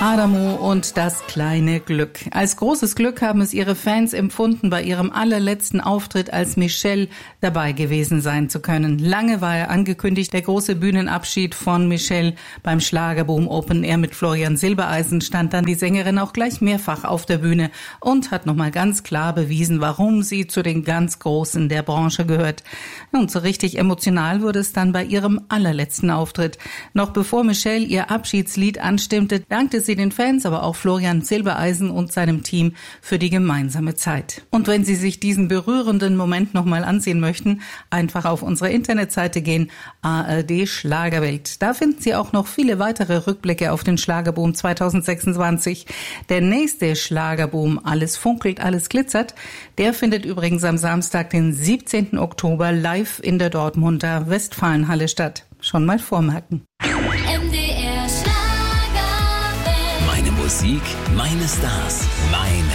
Adamo und das kleine Glück. Als großes Glück haben es ihre Fans empfunden, bei ihrem allerletzten Auftritt als Michelle dabei gewesen sein zu können. Lange war er angekündigt, der große Bühnenabschied von Michelle beim Schlagerboom Open Air mit Florian Silbereisen, stand dann die Sängerin auch gleich mehrfach auf der Bühne und hat nochmal ganz klar bewiesen, warum sie zu den ganz Großen der Branche gehört. Und so richtig emotional wurde es dann bei ihrem allerletzten Auftritt. Noch bevor Michelle ihr Abschiedslied anstimmte, dankte sie den Fans, aber auch Florian Silbereisen und seinem Team für die gemeinsame Zeit. Und wenn Sie sich diesen berührenden Moment nochmal ansehen möchten, einfach auf unsere Internetseite gehen, ARD Schlagerwelt. Da finden Sie auch noch viele weitere Rückblicke auf den Schlagerboom 2026. Der nächste Schlagerboom, Alles funkelt, alles glitzert, der findet übrigens am Samstag, den 17. Oktober, live in der Dortmunder Westfalenhalle statt. Schon mal vormerken. MDR Schlagerwelt. Meine Musik, meine Stars, mein